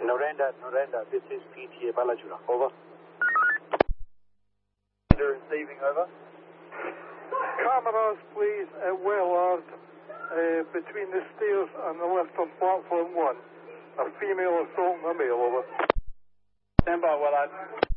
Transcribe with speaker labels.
Speaker 1: Noranda, this is PTA Balajura, over. Receiving, over.
Speaker 2: Cameras, please, at Wellard, between the stairs and the lift on platform 1. A female assaulting a male, over.
Speaker 1: Stand by, Wellard.